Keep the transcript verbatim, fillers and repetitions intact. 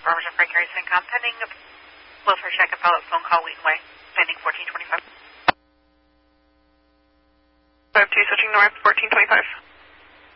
Farmers and Frank Harry Syncom, pending welfare check and follow-up phone call Wheaton Way, pending fourteen twenty-five. five two, switching north, fourteen twenty-five.